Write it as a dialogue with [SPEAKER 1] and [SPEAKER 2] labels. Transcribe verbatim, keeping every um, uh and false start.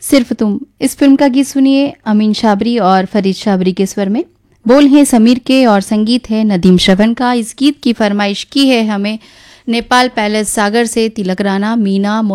[SPEAKER 1] सिर्फ तुम, इस फिल्म का गीत सुनिए अमीन शाबरी और फरीद शाबरी के स्वर में। बोल हैं समीर के और संगीत है नदीम श्रवण का। इस गीत की फरमाइश की है हमें नेपाल पैलेस सागर से तिलक राणा, मीना